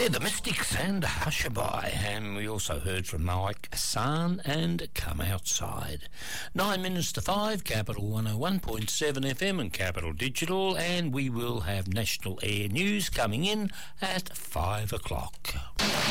They're the Mystics and Hushabye, and we also heard from Mike San and Come Outside. 9 minutes to 5, Capital 101.7 FM and Capital Digital, and we will have National Air News coming in at 5 o'clock.